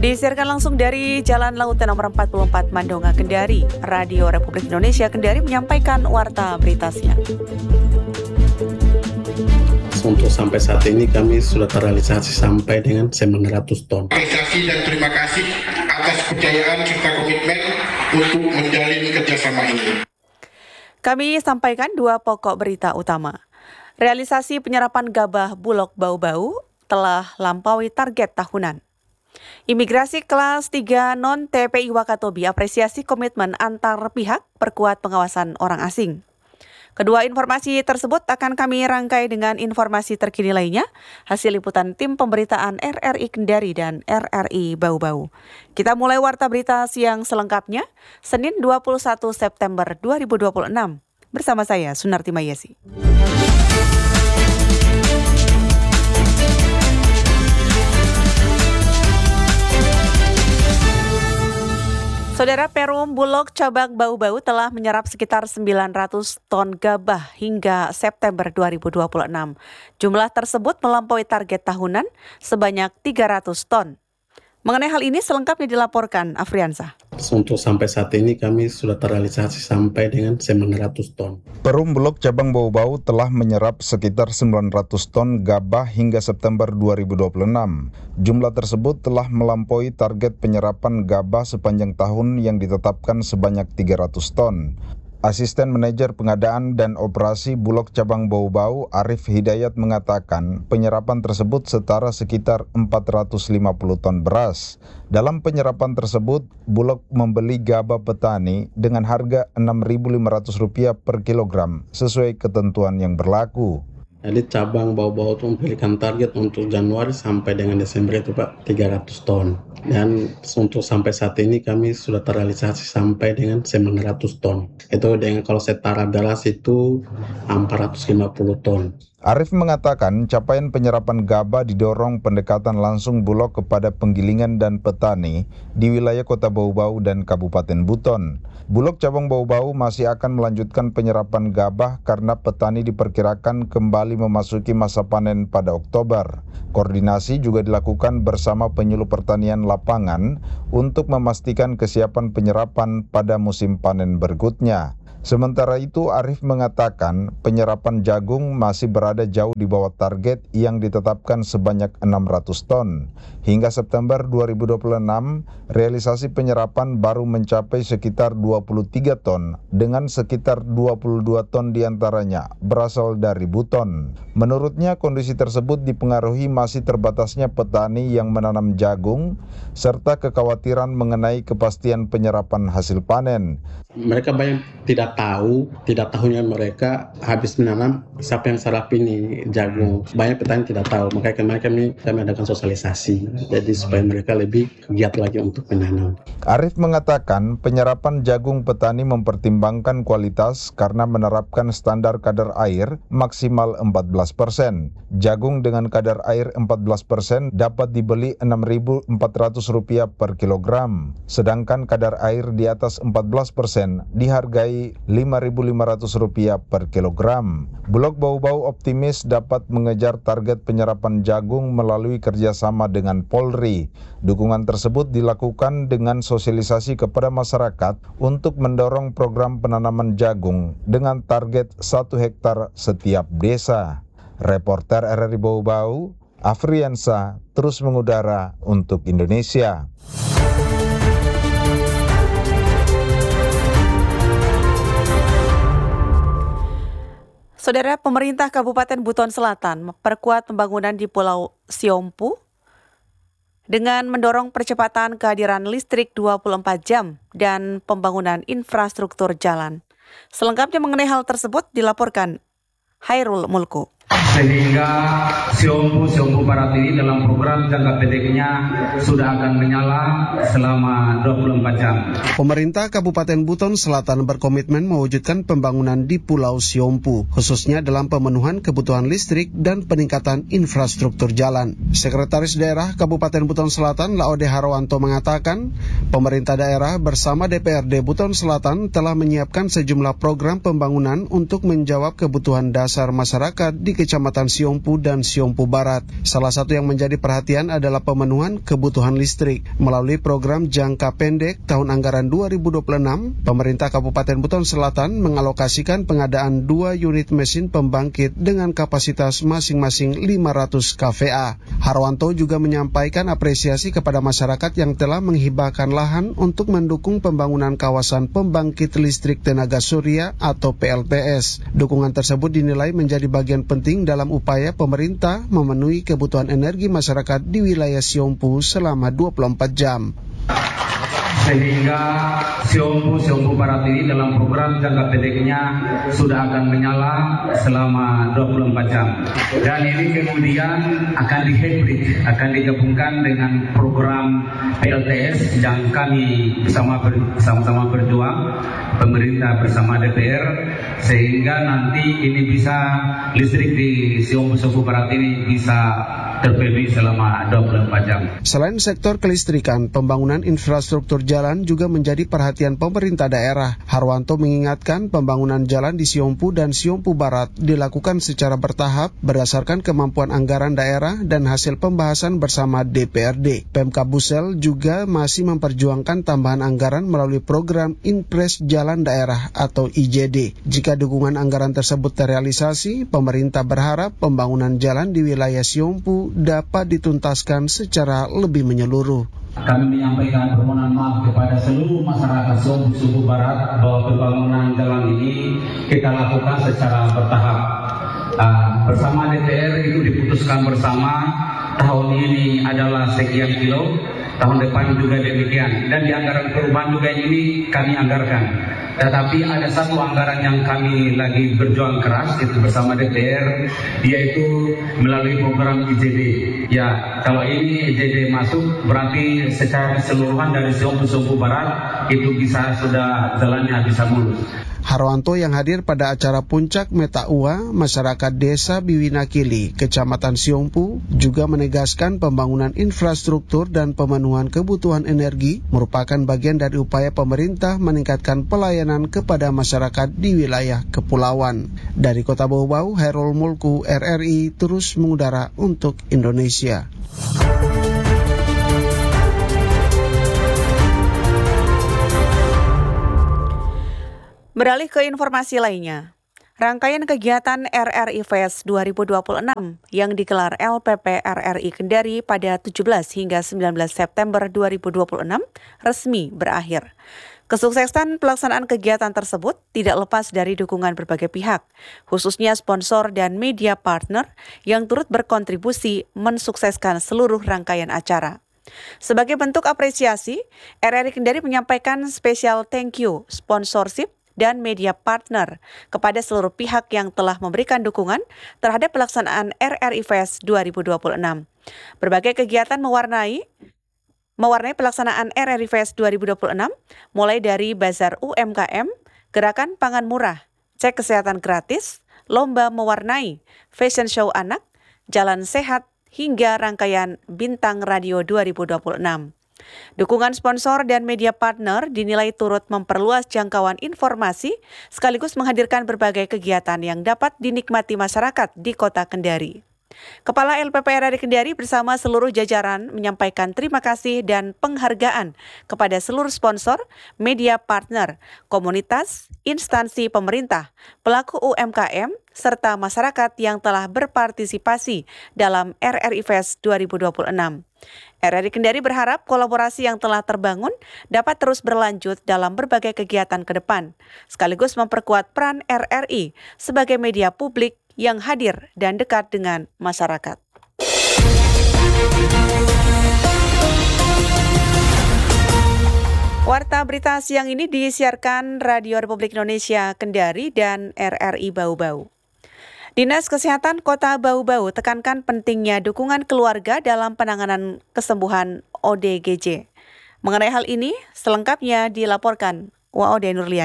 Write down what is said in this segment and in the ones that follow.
Disiarkan langsung dari Jalan Lautan nomor 44 Mandonga, Kendari. Radio Republik Indonesia Kendari menyampaikan warta berita siang. Untuk sampai saat ini kami sudah terrealisasi sampai dengan 900 ton. Apresiasi dan terima kasih atas kepercayaan serta komitmen untuk menjalin kerjasama ini. Kami sampaikan dua pokok berita utama. Realisasi penyerapan gabah Bulog Bau-Bau telah lampaui target tahunan. Imigrasi kelas 3 non-TPI Wakatobi apresiasi komitmen antar pihak perkuat pengawasan orang asing. Kedua informasi tersebut akan kami rangkai dengan informasi terkini lainnya, hasil liputan tim pemberitaan RRI Kendari dan RRI Bau-Bau. Kita mulai warta berita siang selengkapnya, Senin 21 September 2026. Bersama saya, Sunarti Mayasi. Saudara, Perum Bulog Cabang Bau-Bau telah menyerap sekitar 900 ton gabah hingga September 2026. Jumlah tersebut melampaui target tahunan sebanyak 300 ton. Mengenai hal ini selengkapnya dilaporkan Afriansah. Untuk sampai saat ini kami sudah terrealisasi sampai dengan 900 ton. Perum Bulog Cabang Bau-Bau telah menyerap sekitar 900 ton gabah hingga September 2026. Jumlah tersebut telah melampaui target penyerapan gabah sepanjang tahun yang ditetapkan sebanyak 300 ton. Asisten Manajer Pengadaan dan Operasi Bulog Cabang Bau-Bau Arif Hidayat mengatakan penyerapan tersebut setara sekitar 450 ton beras. Dalam penyerapan tersebut, Bulog membeli gabah petani dengan harga Rp6.500 per kilogram sesuai ketentuan yang berlaku. Jadi cabang Bau-Bau itu memberikan target untuk Januari sampai dengan Desember itu Pak 300 ton. Dan untuk sampai saat ini kami sudah terrealisasi sampai dengan 900 ton. Itu dengan kalau setara beras itu 450 ton. Arif mengatakan capaian penyerapan gabah didorong pendekatan langsung Bulog kepada penggilingan dan petani di wilayah Kota Bau-Bau dan Kabupaten Buton. Bulog Cabang Bau-Bau masih akan melanjutkan penyerapan gabah karena petani diperkirakan kembali memasuki masa panen pada Oktober. Koordinasi juga dilakukan bersama penyuluh pertanian lapangan untuk memastikan kesiapan penyerapan pada musim panen berikutnya. Sementara itu, Arif mengatakan penyerapan jagung masih berada jauh di bawah target yang ditetapkan sebanyak 600 ton. Hingga September 2026, realisasi penyerapan baru mencapai sekitar 23 ton, dengan sekitar 22 ton diantaranya berasal dari Buton. Menurutnya, kondisi tersebut dipengaruhi masih terbatasnya petani yang menanam jagung, serta kekhawatiran mengenai kepastian penyerapan hasil panen. Mereka banyak tidak tahunya mereka habis menanam siapa yang sarap ini jagung. Banyak petani tidak tahu, makanya kami adakan sosialisasi jadi supaya mereka lebih giat lagi untuk menanam. Arif mengatakan penyerapan jagung petani mempertimbangkan kualitas karena menerapkan standar kadar air maksimal 14%. Jagung dengan kadar air 14% dapat dibeli Rp6.400 per kilogram, sedangkan kadar air di atas 14% dihargai Rp5.500 per kilogram. Bulog Bau-Bau optimis dapat mengejar target penyerapan jagung melalui kerjasama dengan Polri. Dukungan tersebut dilakukan dengan sosialisasi kepada masyarakat untuk mendorong program penanaman jagung dengan target 1 hektar setiap desa. Reporter RRI Bau-Bau, Afriansah, terus mengudara untuk Indonesia. Saudara, pemerintah Kabupaten Buton Selatan memperkuat pembangunan di Pulau Siompu dengan mendorong percepatan kehadiran listrik 24 jam dan pembangunan infrastruktur jalan. Selengkapnya mengenai hal tersebut dilaporkan Hairul Mulku. Sehingga Siompu Barat ini dalam program jangka pendeknya sudah akan menyala selama 24 jam. Pemerintah Kabupaten Buton Selatan berkomitmen mewujudkan pembangunan di Pulau Siompu, khususnya dalam pemenuhan kebutuhan listrik dan peningkatan infrastruktur jalan. Sekretaris Daerah Kabupaten Buton Selatan Laode Harwanto mengatakan, pemerintah daerah bersama DPRD Buton Selatan telah menyiapkan sejumlah program pembangunan untuk menjawab kebutuhan dasar masyarakat di di Kecamatan Siompu dan Siompu Barat. Salah satu yang menjadi perhatian adalah pemenuhan kebutuhan listrik. Melalui program jangka pendek tahun anggaran 2026, pemerintah Kabupaten Buton Selatan mengalokasikan pengadaan 2 unit mesin pembangkit dengan kapasitas masing-masing 500 kVA. Harwanto juga menyampaikan apresiasi kepada masyarakat yang telah menghibahkan lahan untuk mendukung pembangunan kawasan pembangkit listrik tenaga surya atau PLTS. Dukungan tersebut dinilai menjadi bagian penting dalam upaya pemerintah memenuhi kebutuhan energi masyarakat di wilayah Siompu selama 24 jam. Sehingga Siompu Barat ini dalam program jangka pendeknya sudah akan menyala selama 24 jam. Dan ini kemudian akan dihybrid, akan digabungkan dengan program PLTS yang kami bersama-sama berjuang, pemerintah bersama DPR, sehingga nanti ini bisa listrik di Siompu Barat ini bisa terpenuhi selama 24 jam. Selain sektor kelistrikan, pembangunan infrastruktur jalan juga menjadi perhatian pemerintah daerah. Harwanto mengingatkan pembangunan jalan di Siompu dan Siompu Barat dilakukan secara bertahap berdasarkan kemampuan anggaran daerah dan hasil pembahasan bersama DPRD. Pemkab Busel juga masih memperjuangkan tambahan anggaran melalui program Impres Jalan Daerah atau IJD. Jika dukungan anggaran tersebut terrealisasi, pemerintah berharap pembangunan jalan di wilayah Siompu dapat dituntaskan secara lebih menyeluruh. Kami menyampaikan permohonan maaf kepada seluruh masyarakat Siompu Barat bahwa pembangunan jalan ini kita lakukan secara bertahap. Bersama DPR itu diputuskan bersama tahun ini adalah sekian kilo, tahun depan juga demikian. Dan di anggaran perubahan juga ini kami anggarkan. Tetapi ada satu anggaran yang kami lagi berjuang keras itu bersama DPR, yaitu melalui program IJD. Ya, kalau ini IJD masuk berarti secara keseluruhan dari Siompu Barat itu bisa sudah jalannya bisa mulus. Harwanto yang hadir pada acara puncak Metaua masyarakat Desa Biwinakili, Kecamatan Siompu, juga menegaskan pembangunan infrastruktur dan pemenuhan kebutuhan energi merupakan bagian dari upaya pemerintah meningkatkan pelayanan kepada masyarakat di wilayah kepulauan. Dari Kota Bau-Bau, Hairul Mulku, RRI terus mengudara untuk Indonesia. Beralih ke informasi lainnya. Rangkaian kegiatan RRI Fest 2026 yang digelar LPP RRI Kendari pada 17 hingga 19 September 2026 resmi berakhir. Kesuksesan pelaksanaan kegiatan tersebut tidak lepas dari dukungan berbagai pihak, khususnya sponsor dan media partner yang turut berkontribusi mensukseskan seluruh rangkaian acara. Sebagai bentuk apresiasi, RRI Kendari menyampaikan special thank you sponsorship dan media partner kepada seluruh pihak yang telah memberikan dukungan terhadap pelaksanaan RRI Fest 2026. Berbagai kegiatan mewarnai pelaksanaan RRI Fest 2026, mulai dari bazar UMKM, gerakan pangan murah, cek kesehatan gratis, lomba mewarnai, fashion show anak, jalan sehat, hingga rangkaian Bintang Radio 2026. Dukungan sponsor dan media partner dinilai turut memperluas jangkauan informasi sekaligus menghadirkan berbagai kegiatan yang dapat dinikmati masyarakat di Kota Kendari. Kepala LPP RRI Kendari bersama seluruh jajaran menyampaikan terima kasih dan penghargaan kepada seluruh sponsor, media partner, komunitas, instansi pemerintah, pelaku UMKM, serta masyarakat yang telah berpartisipasi dalam RRI Fest 2026. RRI Kendari berharap kolaborasi yang telah terbangun dapat terus berlanjut dalam berbagai kegiatan ke depan, sekaligus memperkuat peran RRI sebagai media publik yang hadir dan dekat dengan masyarakat. Warta berita siang ini disiarkan Radio Republik Indonesia Kendari dan RRI Bau-Bau. Dinas Kesehatan Kota Bau-Bau tekankan pentingnya dukungan keluarga dalam penanganan kesembuhan ODGJ. Mengenai hal ini, selengkapnya dilaporkan Waode Nurliani.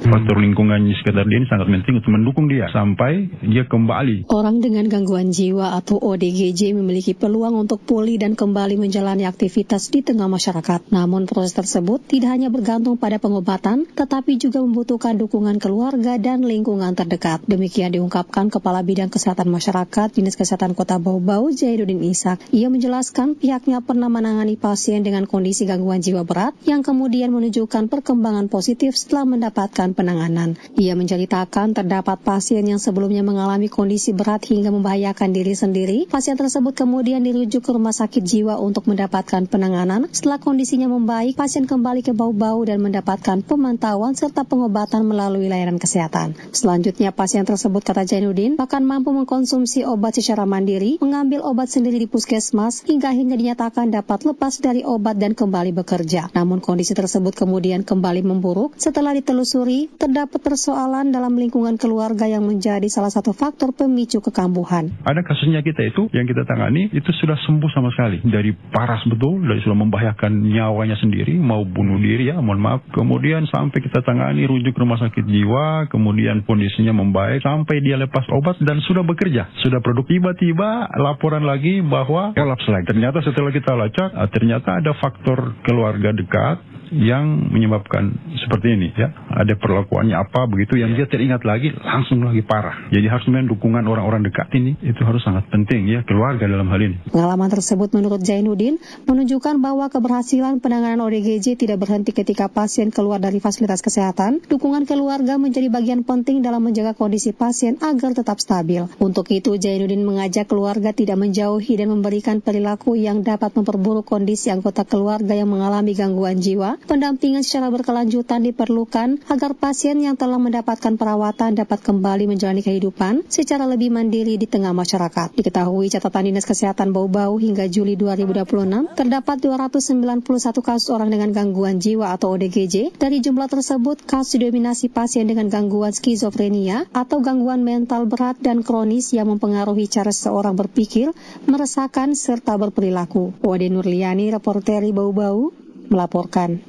Faktor lingkungan di sekitar dia ini sangat penting untuk mendukung dia sampai dia kembali. Orang dengan gangguan jiwa atau ODGJ memiliki peluang untuk pulih dan kembali menjalani aktivitas di tengah masyarakat. Namun proses tersebut tidak hanya bergantung pada pengobatan, tetapi juga membutuhkan dukungan keluarga dan lingkungan terdekat. Demikian diungkapkan Kepala Bidang Kesehatan Masyarakat Dinas Kesehatan Kota Bau-Bau, Zainuddin Ishak. Ia menjelaskan pihaknya pernah menangani pasien dengan kondisi gangguan jiwa berat yang kemudian menunjukkan perkembangan positif setelah mendapatkan penanganan. Ia menceritakan terdapat pasien yang sebelumnya mengalami kondisi berat hingga membahayakan diri sendiri. Pasien tersebut kemudian dirujuk ke rumah sakit jiwa untuk mendapatkan penanganan. Setelah kondisinya membaik, pasien kembali ke Bau-Bau dan mendapatkan pemantauan serta pengobatan melalui layanan kesehatan. Selanjutnya, pasien tersebut, kata Zainuddin, bahkan mampu mengkonsumsi obat secara mandiri, mengambil obat sendiri di puskesmas, hingga akhirnya dinyatakan dapat lepas dari obat dan kembali bekerja. Namun kondisi tersebut kemudian kembali memburuk. Setelah ditelusuri, terdapat persoalan dalam lingkungan keluarga yang menjadi salah satu faktor pemicu kekambuhan. Ada kasusnya kita itu yang kita tangani itu sudah sembuh sama sekali dari paras betul, dari sudah membahayakan nyawanya sendiri, mau bunuh diri ya, mohon maaf. Kemudian sampai kita tangani rujuk rumah sakit jiwa, kemudian kondisinya membaik sampai dia lepas obat dan sudah bekerja, sudah produktif. Tiba-tiba laporan lagi bahwa kolaps lagi. Ternyata setelah kita lacak, ternyata ada faktor keluarga dekat yang menyebabkan seperti ini ya. Ada perlakuannya apa begitu yang dia teringat lagi langsung lagi parah. Jadi harus memang dukungan orang-orang dekat ini itu harus sangat penting ya, keluarga dalam hal ini. Pengalaman tersebut menurut Zainuddin menunjukkan bahwa keberhasilan penanganan ODGJ tidak berhenti ketika pasien keluar dari fasilitas kesehatan. Dukungan keluarga menjadi bagian penting dalam menjaga kondisi pasien agar tetap stabil. Untuk itu Zainuddin mengajak keluarga tidak menjauhi dan memberikan perilaku yang dapat memperburuk kondisi anggota keluarga yang mengalami gangguan jiwa. Pendampingan secara berkelanjutan diperlukan agar pasien yang telah mendapatkan perawatan dapat kembali menjalani kehidupan secara lebih mandiri di tengah masyarakat. Diketahui catatan Dinas Kesehatan Bau-Bau hingga Juli 2026 terdapat 291 kasus orang dengan gangguan jiwa atau ODGJ. Dari jumlah tersebut, kasus didominasi pasien dengan gangguan skizofrenia atau gangguan mental berat dan kronis yang mempengaruhi cara seseorang berpikir, meresahkan serta berperilaku. Wade Nurliani, reporter Bau-Bau, melaporkan.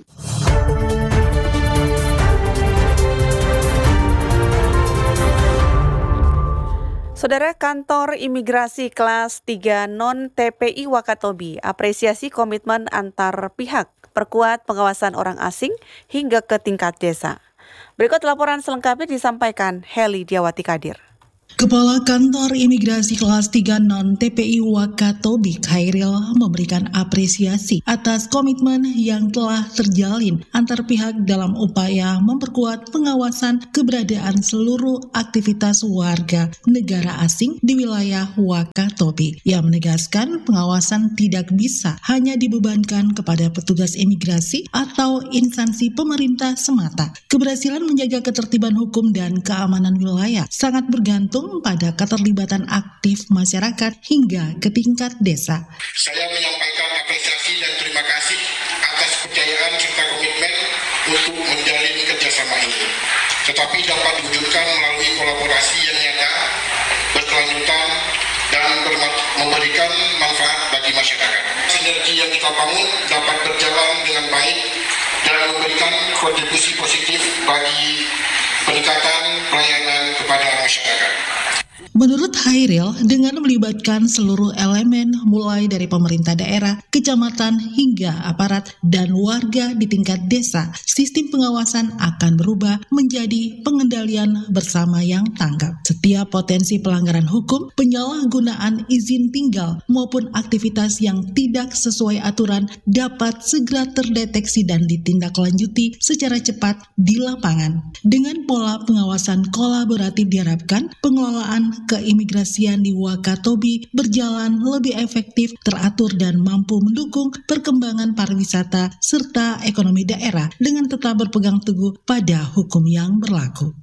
Saudara, Kantor Imigrasi Kelas 3 Non-TPI Wakatobi apresiasi komitmen antar pihak perkuat pengawasan orang asing hingga ke tingkat desa. Berikut laporan selengkapnya disampaikan Heli Diawati Kadir. Kepala Kantor Imigrasi Kelas 3 Non-TPI Wakatobi, Khairil, memberikan apresiasi atas komitmen yang telah terjalin antar pihak dalam upaya memperkuat pengawasan keberadaan seluruh aktivitas warga negara asing di wilayah Wakatobi. Ia menegaskan pengawasan tidak bisa hanya dibebankan kepada petugas imigrasi atau instansi pemerintah semata. Keberhasilan menjaga ketertiban hukum dan keamanan wilayah sangat bergantung pada keterlibatan aktif masyarakat hingga ke tingkat desa. Saya menyampaikan apresiasi dan terima kasih atas kepercayaan serta komitmen untuk menjalin kerjasama ini. Tetapi dapat diwujudkan melalui kolaborasi yang nyata, berkelanjutan, dan memberikan manfaat bagi masyarakat. Sinergi yang kita bangun dapat berjalan dengan baik dan memberikan kontribusi positif bagi peningkatan pelayanan kepada masyarakat. Menurut Khairil, dengan melibatkan seluruh elemen mulai dari pemerintah daerah, kecamatan hingga aparat dan warga di tingkat desa, sistem pengawasan akan berubah menjadi pengendalian bersama yang tanggap. Setiap potensi pelanggaran hukum, penyalahgunaan izin tinggal maupun aktivitas yang tidak sesuai aturan dapat segera terdeteksi dan ditindaklanjuti secara cepat di lapangan. Dengan pola pengawasan kolaboratif diharapkan pengelolaan keimigrasian di Wakatobi berjalan lebih efektif, teratur dan mampu mendukung perkembangan pariwisata serta ekonomi daerah dengan tetap berpegang teguh pada hukum yang berlaku.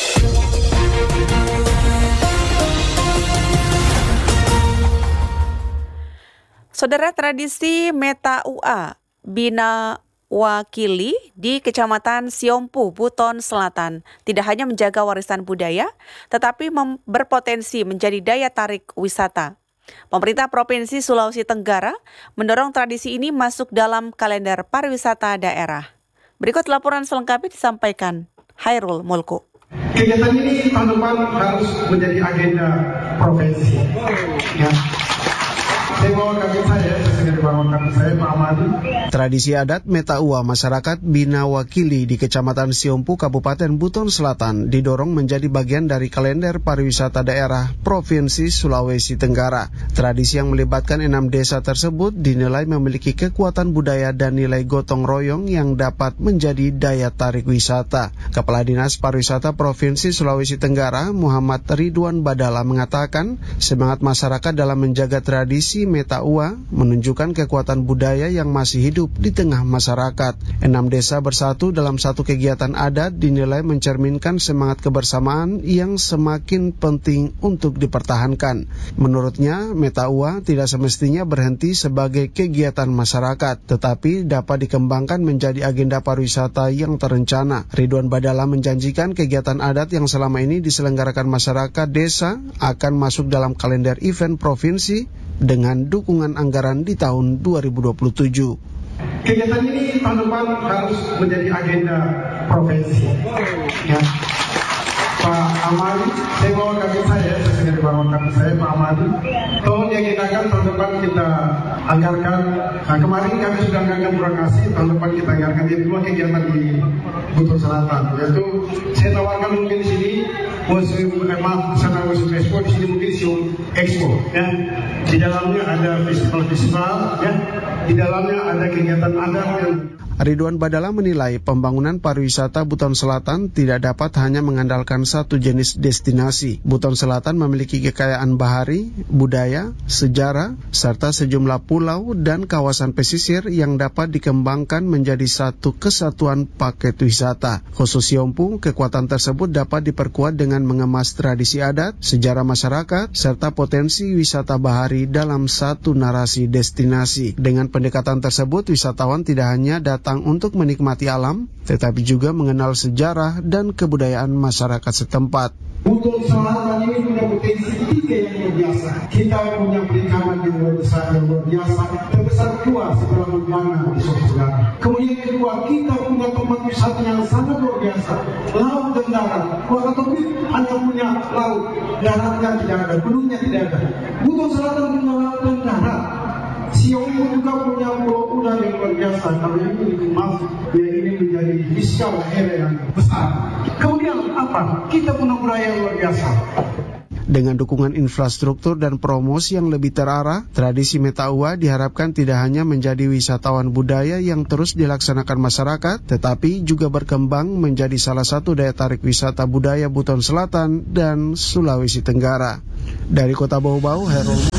Saudara, tradisi Meta Ua Bina Wakili di Kecamatan Siompu, Buton Selatan tidak hanya menjaga warisan budaya, tetapi berpotensi menjadi daya tarik wisata. Pemerintah Provinsi Sulawesi Tenggara mendorong tradisi ini masuk dalam kalender pariwisata daerah. Berikut laporan selengkapnya disampaikan Hairul Mulku. Kegiatan ini tahun depan harus menjadi agenda provinsi. Ya. Saya bawakan saya Pak Amadi. Tradisi adat Metaua masyarakat Bina Wakili di Kecamatan Siompu, Kabupaten Buton Selatan didorong menjadi bagian dari kalender pariwisata daerah Provinsi Sulawesi Tenggara. Tradisi yang melibatkan 6 desa tersebut dinilai memiliki kekuatan budaya dan nilai gotong royong yang dapat menjadi daya tarik wisata. Kepala Dinas Pariwisata Provinsi Sulawesi Tenggara, Muhammad Ridwan Badala mengatakan, semangat masyarakat dalam menjaga tradisi Metaua menunjukkan kekuatan budaya yang masih hidup di tengah masyarakat. 6 desa bersatu dalam satu kegiatan adat dinilai mencerminkan semangat kebersamaan yang semakin penting untuk dipertahankan. Menurutnya, Metaua tidak semestinya berhenti sebagai kegiatan masyarakat, tetapi dapat dikembangkan menjadi agenda pariwisata yang terencana. Ridwan Badala menjanjikan kegiatan adat yang selama ini diselenggarakan masyarakat desa akan masuk dalam kalender event provinsi dengan dukungan anggaran di tahun 2027. Kegiatan ini tahun depan harus menjadi agenda provinsi. Ya. Pak Amadi, saya bawakan saya Pak Amadi. Tolong diagendakan tahun depan kita anggarkan. Nah, kemarin kami sudah anggarkan Burakasi, tahun depan kita anggarkan di 2 kegiatan di Buton Selatan. Yaitu saya tawarkan mungkin di sini musim Expo, di sini mungkin Siom Expo. Ya. Di dalamnya ada festival-festival, ya. Di dalamnya ada kegiatan adat yang Ridwan Badala menilai pembangunan pariwisata Buton Selatan tidak dapat hanya mengandalkan satu jenis destinasi. Buton Selatan memiliki kekayaan bahari, budaya, sejarah, serta sejumlah pulau dan kawasan pesisir yang dapat dikembangkan menjadi satu kesatuan paket wisata. Khusus Siompu, kekuatan tersebut dapat diperkuat dengan mengemas tradisi adat, sejarah masyarakat, serta potensi wisata bahari dalam satu narasi destinasi. Dengan pendekatan tersebut, wisatawan tidak hanya datang untuk menikmati alam, tetapi juga mengenal sejarah dan kebudayaan masyarakat setempat. Buton Selatan ini punya potensi 3 yang luar biasa. Kita punya perikanan yang luar biasa, terbesar 2 setelah Lumana di Sulawesi Tenggara. Kemudian kedua, kita punya tempat wisata yang sangat luar biasa, laut dan darat. Wakatobi hanya punya laut, daratnya tidak ada, gunungnya tidak ada. Buton Selatan punya laut dan darat. Siompu juga punya pulau udara yang luar biasa. Kalau ini ini menjadi fiskal daerah yang besar. Kemudian apa? Kita punya budaya yang luar biasa. Dengan dukungan infrastruktur dan promosi yang lebih terarah, tradisi Metaua diharapkan tidak hanya menjadi wisatawan budaya yang terus dilaksanakan masyarakat, tetapi juga berkembang menjadi salah satu daya tarik wisata budaya Buton Selatan dan Sulawesi Tenggara. Dari Kota Bau-Bau, Hairul